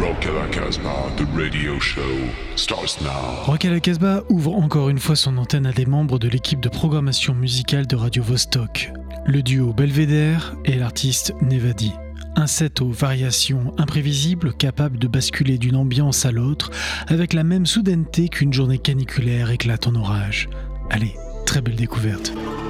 Rock à la Casbah, the radio show starts now. Rock à la Casbah ouvre encore une fois son antenne à des membres de l'équipe de programmation musicale de Radio Vostok. Le duo Belvedere et l'artiste Nevadi. Un set aux variations imprévisibles, capable de basculer d'une ambiance à l'autre, avec la même soudaineté qu'une journée caniculaire éclate en orage. Allez, très belle découverte.